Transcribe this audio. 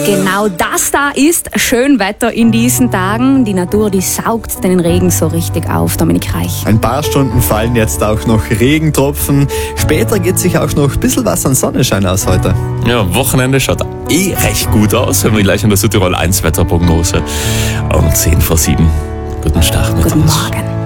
Genau das da ist Schönwetter in diesen Tagen. Die Natur, die saugt den Regen so richtig auf, Dominik Reich. Ein paar Stunden fallen jetzt auch noch Regentropfen. Später geht sich auch noch ein bisschen was an Sonnenschein aus heute. Ja, Wochenende schaut recht gut aus. Hören wir gleich in der Südtirol 1 Wetterprognose um 6:50. Guten Start mit Guten uns. Morgen.